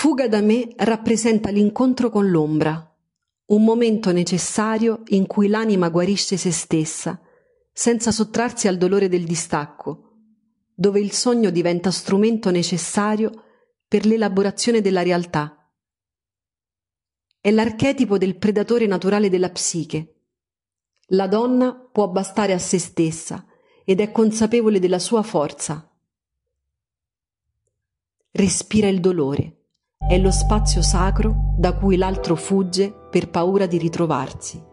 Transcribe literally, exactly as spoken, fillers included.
fuga da me rappresenta l'incontro con l'ombra, un momento necessario in cui l'anima guarisce se stessa, senza sottrarsi al dolore del distacco, dove il sogno diventa strumento necessario per l'elaborazione della realtà. È l'archetipo del predatore naturale della psiche. La donna può bastare a se stessa ed è consapevole della sua forza. Respira il dolore. È lo spazio sacro da cui l'altro fugge per paura di ritrovarsi.